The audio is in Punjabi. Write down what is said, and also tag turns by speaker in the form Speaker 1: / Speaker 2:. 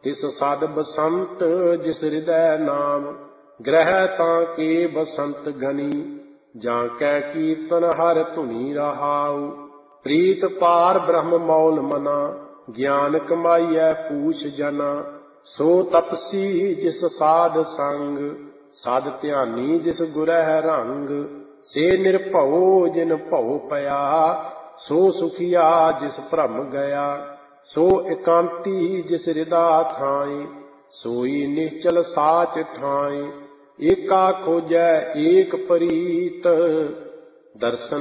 Speaker 1: ਤਿਸ ਸਦ ਬਸੰਤ ਜਿਸ ਹਿਰਦੈ ਨਾਮ, ਗ੍ਰਹਿ ਤਾਂ ਕੇ ਬਸੰਤ ਗਨੀ। ਜਾਂ ਕੈ ਕੀਰਤਨ ਹਰ ਧੁਨੀ ਰਹਾਉ, ਪ੍ਰੀਤ ਪਾਰ ਬ੍ਰਹਮ ਮੌਲ ਮਨਾ। ਗਿਆਨ ਕਮਾਈਐ ਪੂਛ ਜਨਾ, ਸੋ ਤਪਸੀ ਜਿਸ ਸਾਧ ਸੰਗ। ਸਾਧ ਧਿਆਨੀ ਜਿਸ ਗੁਰਹਿ ਰੰਗ, ਸੇ ਨਿਰਭਉ ਜਿਨ ਭਉ ਪਿਆ। ਸੋ ਸੁਖੀਆ ਜਿਸ ਭਰਮ ਗਿਆ, ਸੋ ਇਕਾਂਤੀ ਜਿਸ ਹਿਰਦਾ ਥਾਇ। ਸੋਈ ਨਿਸ਼ਚਲ ਸਾਚ ਠਾਇ, ਏਕਾ ਖੋਜੈ ਏਕ ਪ੍ਰੀਤ। ਦਰਸ਼ਨ